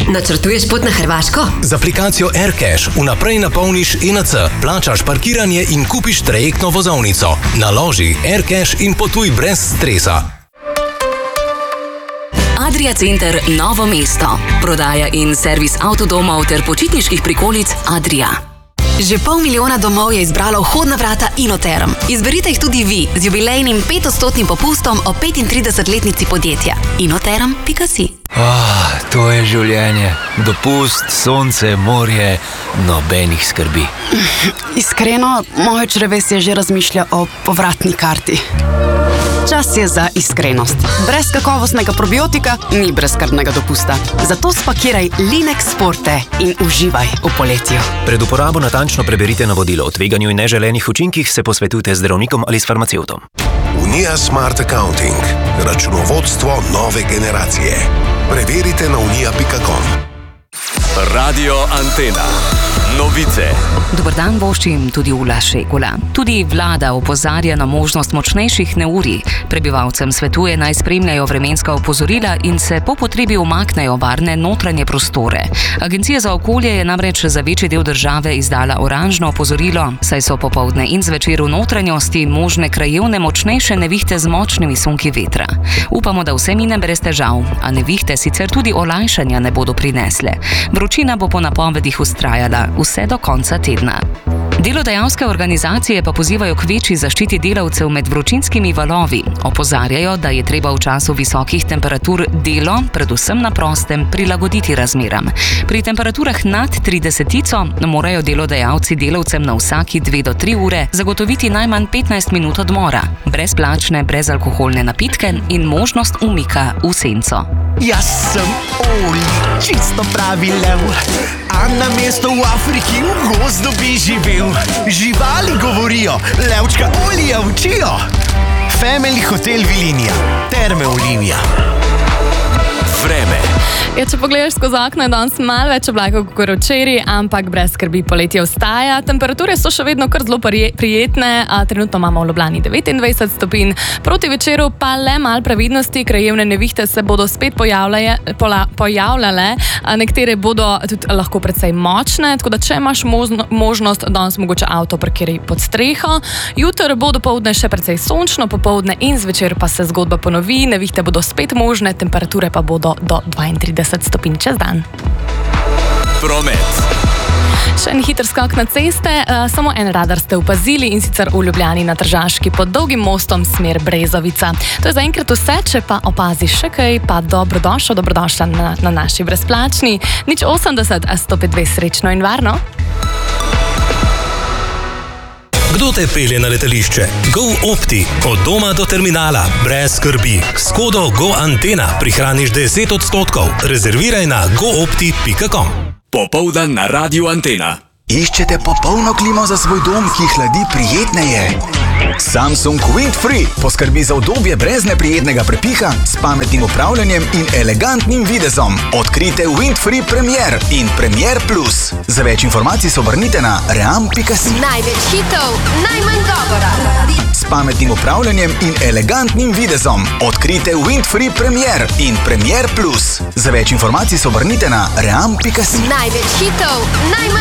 načrtuješ pot na Hrvaško? Z aplikacijo AirCash vnaprej napolniš ENC, plačaš parkiranje in kupiš trajektno vozovnico. Naloži AirCash in potuj brez stresa. Adria Center Novo mesto. Prodaja in servis avtodomov ter počitniških prikolic Adria. Že 500 000 domov je izbralo vhodna vrata Inoterm. Izberite jih tudi vi z jubilejnim 5% popustom o 35-letnici podjetja. Inoterm.si. To je življenje. Dopust, sonce, morje, nobenih skrbi. Iskreno, moje črevesje že razmišlja o povratni karti. Čas je za iskrenost. Brez kakovostnega probiotika ni brezskrbnega dopusta. Zato spakiraj Linex Forte in uživaj v poletju. Pred uporabo natančno preberite navodilo o tveganju in neželenih učinkih, se posvetujte z zdravnikom ali s farmacevtom. Unija Smart Accounting. Računovodstvo nove generacije. Preverite na unija.com. Radio Antena. Novice. Dober dan voščim tudi Ula Šegula. Tudi vlada opozarja na možnost močnejših neurij. Prebivalcem svetuje naj spremljajo vremenska opozorila in se po potrebi umaknejo varne notranje prostore. Agencija za okolje je namreč za večji del države izdala oranžno opozorilo, saj so popoldne in zvečer v notranjosti možne krajevne močnejše nevihte z močnimi sunki vetra. Upamo, da vse mine brez težav, a nevihte sicer tudi olajšanja ne bodo prinesle. Vročina bo po napovedih vztrajala vse do konca tedna. Delodajalske organizacije pa pozivajo k večji zaščiti delavcev med vročinskimi valovi. Opozarjajo, da je treba v času visokih temperatur delo, predvsem na prostem, prilagoditi razmeram. Pri temperaturah nad 30 morajo delodajalci delavcem na vsaki 2 do 3 ure zagotoviti najmanj 15 minut odmora, brezplačne, brezalkoholne napitke in možnost umika v senco. Jaz sem Oli, čisto pravi lev, a na mesto v Afriki v gozdu bi živel. Živali govorijo, levčka Olija učijo. Family Hotel Vilinija, Terme Olivija. Vreme. Če pogledaš skozi okno, je danes malo več oblakov kot včeraj, ampak brez skrbi poletje ostaja. Temperature so še vedno kar zelo prijetne, trenutno imamo v Ljubljani 29 stopinj. Proti večeru pa le malo previdnosti, krajevne nevihte se bodo spet pojavljale, nekatere bodo tudi lahko precej močne, tako da če imaš možnost, danes mogoče avto parkiraj pod streho. Jutri bo dopoldne še precej sončno, popoldne in zvečer pa se zgodba ponovi, nevihte bodo spet možne, temperature pa bodo do 32 stopinj čez dan. Promet. Še en hiter skok na ceste, samo en radar ste opazili in sicer v Ljubljani na Tržaški pod Dolgim mostom smer Brezovica. To je zaenkrat vse, če pa opaziš še kaj, pa dobrodošla na naši brezplačni 080 152 srečno in varno. Kdo te pelje na letališče? GoOpti. Od doma do terminala. Brez skrbi. S kodo GoAntena prihraniš 10%. Rezerviraj na goopti.com. Popoldan na Radio Antena. Iščete popolno klimo za svoj dom, ki hladi prijetneje? Samsung Windfree poskrbi za udobje brez neprijetnega prepiha, s pametnim upravljanjem in elegantnim videzom. Odkrite Windfree Premier in Premier Plus. Za več informacij se obrnite na ream.si. Največ hitov, najmanj govora. S pametnim upravljanjem in elegantnim videzom. Odkrite Windfree Premier in Premier Plus. Za več informacij se obrnite na ream.si. Največ hitov, najmanj